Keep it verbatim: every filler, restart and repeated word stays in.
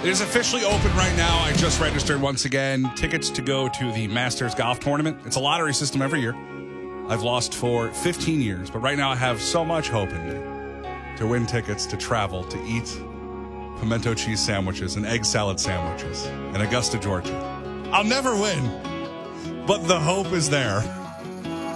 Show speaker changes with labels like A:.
A: It is officially open right now. I just registered once again. Tickets to go to the Masters Golf Tournament. It's a lottery system every year. I've lost for fifteen years, but right now I have so much hope in me to win tickets to travel, to eat pimento cheese sandwiches and egg salad sandwiches in Augusta, Georgia. I'll never win, but the hope is there.